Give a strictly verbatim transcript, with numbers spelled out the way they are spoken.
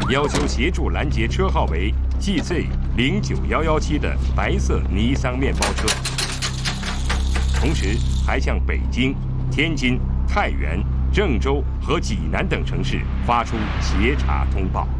要求协助拦截车号为 G Z 零九一一七的白色尼桑面包车，同时还向北京、天津、太原、郑州和济南等城市发出协查通报。